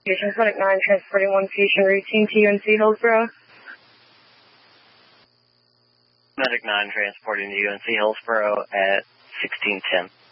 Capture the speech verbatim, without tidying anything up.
Station Clinic nine, transporting one patient routine to U N C Hillsborough. Medic nine, transporting to U N C Hillsborough at sixteen ten.